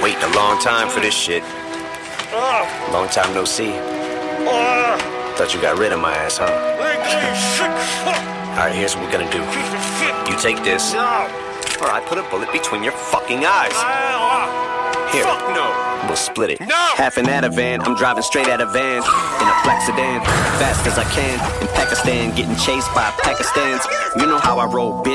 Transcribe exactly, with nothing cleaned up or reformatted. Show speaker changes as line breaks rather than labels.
waiting a long time for this shit. Long time no see. Thought you got rid of my ass, huh? Alright, here's what we're gonna do. You take this, or I put a bullet between your fucking eyes. Here. Fuck no. We'll split it. No! Half an Ativan, I'm driving straight out of van in a black sedan, fast as I can. In Pakistan, getting chased by Pakistans. You know how I roll, bitch.